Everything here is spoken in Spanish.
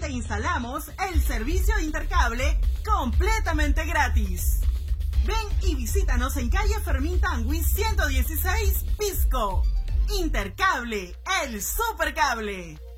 te instalamos el servicio de Intercable completamente gratis. Ven y visítanos en calle Fermín Tangui 116, Pisco. Intercable, el supercable.